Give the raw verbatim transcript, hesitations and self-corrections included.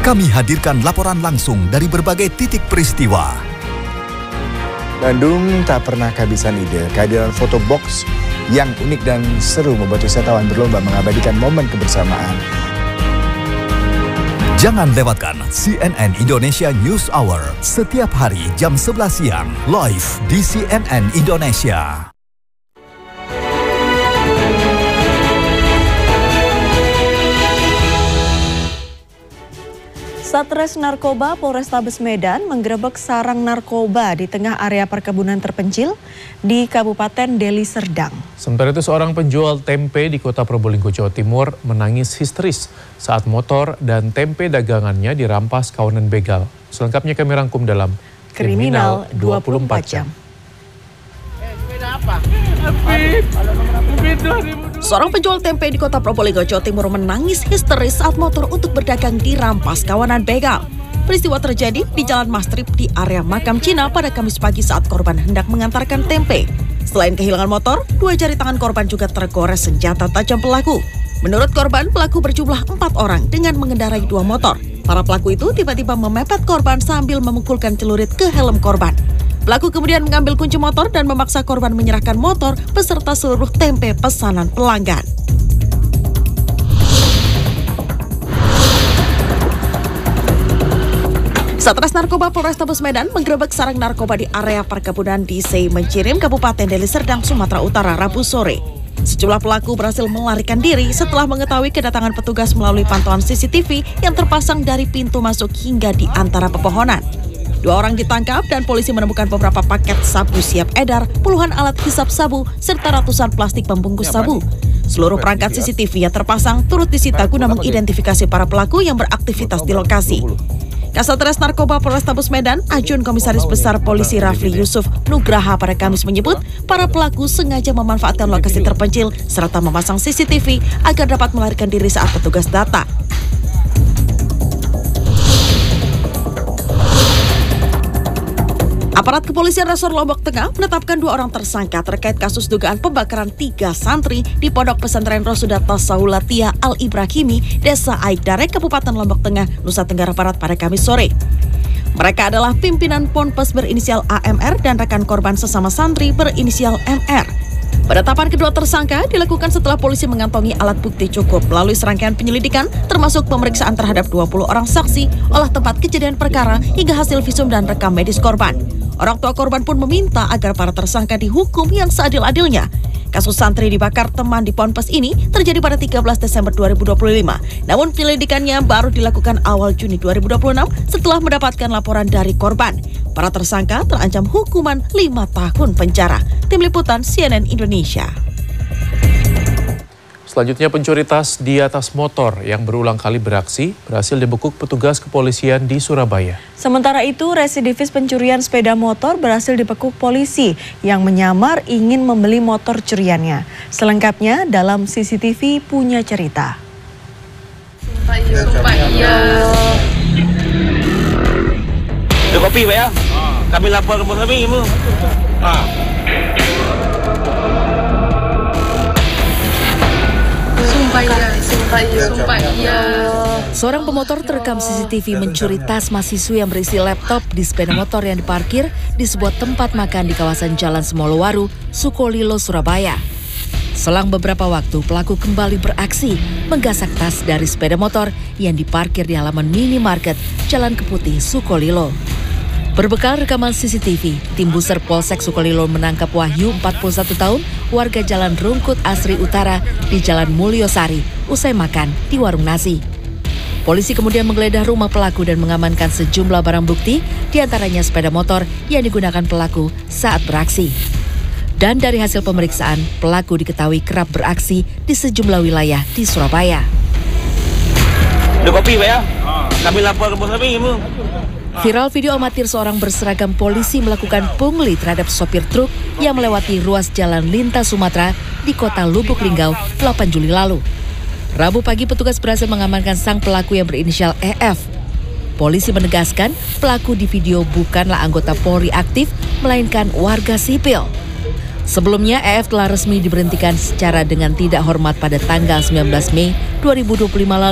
Kami hadirkan laporan langsung dari berbagai titik peristiwa. Bandung tak pernah kehabisan ide. Kehadiran foto box yang unik dan seru membuat wisatawan berlomba mengabadikan momen kebersamaan. Jangan lewatkan C N N Indonesia News Hour setiap hari jam sebelas siang live di C N N Indonesia. Satres Narkoba Polrestabes Medan menggerebek sarang narkoba di tengah area perkebunan terpencil di Kabupaten Deli Serdang. Sementara itu seorang penjual tempe di Kota Probolinggo, Jawa Timur menangis histeris saat motor dan tempe dagangannya dirampas kawanan begal. Selengkapnya kami rangkum dalam Kriminal dua puluh empat jam. Seorang penjual tempe di Kota Probolinggo, Jawa Timur menangis histeris saat motor untuk berdagang dirampas kawanan begal. Peristiwa terjadi di Jalan Mastrip di area makam Cina pada Kamis pagi saat korban hendak mengantarkan tempe. Selain kehilangan motor, dua jari tangan korban juga tergores senjata tajam pelaku. Menurut korban, pelaku berjumlah empat orang dengan mengendarai dua motor. Para pelaku itu tiba-tiba memepet korban sambil memukulkan celurit ke helm korban. Pelaku kemudian mengambil kunci motor dan memaksa korban menyerahkan motor beserta seluruh tempe pesanan pelanggan. Satres Narkoba Polrestabes Medan menggerebek sarang narkoba di area perkebunan di Sei Mencirim, Kabupaten Deli Serdang, Sumatera Utara, Rabu sore. Sejumlah pelaku berhasil melarikan diri setelah mengetahui kedatangan petugas melalui pantauan C C T V yang terpasang dari pintu masuk hingga di antara pepohonan. Dua orang ditangkap dan polisi menemukan beberapa paket sabu siap edar, puluhan alat hisap sabu, serta ratusan plastik pembungkus sabu. Seluruh perangkat C C T V yang terpasang turut disita guna mengidentifikasi para pelaku yang beraktivitas di lokasi. Kasatres Narkoba Polrestabes Medan, Ajun Komisaris Besar Polisi Rafli Yusuf Nugraha pada Kamis menyebut para pelaku sengaja memanfaatkan lokasi terpencil serta memasang C C T V agar dapat melarikan diri saat petugas datang. Aparat kepolisian Resor Lombok Tengah menetapkan dua orang tersangka terkait kasus dugaan pembakaran tiga santri di Pondok Pesantren Rosudata Saulatia Al-Ibrahimi, Desa Aikdarek, Kabupaten Lombok Tengah, Nusa Tenggara Barat pada Kamis sore. Mereka adalah pimpinan Ponpes berinisial A M R dan rekan korban sesama santri berinisial M R. Penetapan kedua tersangka dilakukan setelah polisi mengantongi alat bukti cukup melalui serangkaian penyelidikan termasuk pemeriksaan terhadap dua puluh orang saksi, olah tempat kejadian perkara, hingga hasil visum dan rekam medis korban. Orang tua korban pun meminta agar para tersangka dihukum yang seadil-adilnya. Kasus santri dibakar teman di Ponpes ini terjadi pada tiga belas Desember dua ribu dua puluh lima. Namun penyelidikannya baru dilakukan awal Juni dua ribu dua puluh enam setelah mendapatkan laporan dari korban. Para tersangka terancam hukuman lima tahun penjara. Tim Liputan C N N Indonesia. Selanjutnya, pencuri tas di atas motor yang berulang kali beraksi berhasil dibekuk petugas kepolisian di Surabaya. Sementara itu, residivis pencurian sepeda motor berhasil dibekuk polisi yang menyamar ingin membeli motor curiannya. Selengkapnya dalam C C T V Punya Cerita. Sumpah iya, sumpah iya. Ada kopi, Pak ya? Kami lapor ke bos kami, Ibu. Ah. Seorang pemotor terekam C C T V mencuri tas mahasiswa yang berisi laptop di sepeda motor yang diparkir di sebuah tempat makan di kawasan Jalan Semolowaru, Sukolilo, Surabaya. Selang beberapa waktu, pelaku kembali beraksi menggasak tas dari sepeda motor yang diparkir di halaman minimarket Jalan Keputih, Sukolilo. Berbekal rekaman C C T V, tim Buser Polsek Sukolilo menangkap Wahyu, empat puluh satu tahun, warga Jalan Rungkut Asri Utara di Jalan Mulyosari, usai makan di warung nasi. Polisi kemudian menggeledah rumah pelaku dan mengamankan sejumlah barang bukti, diantaranya sepeda motor yang digunakan pelaku saat beraksi. Dan dari hasil pemeriksaan, pelaku diketahui kerap beraksi di sejumlah wilayah di Surabaya. Ada kopi, Pak ya? Kami lapor ke bos kami, Ibu. Viral video amatir seorang berseragam polisi melakukan pungli terhadap sopir truk yang melewati ruas jalan lintas Sumatera di kota Lubuk Linggau delapan Juli lalu. Rabu pagi petugas berhasil mengamankan sang pelaku yang berinisial E F. Polisi menegaskan pelaku di video bukanlah anggota Polri aktif, melainkan warga sipil. Sebelumnya E F telah resmi diberhentikan secara dengan tidak hormat pada tanggal sembilan belas Mei dua ribu dua puluh lima lalu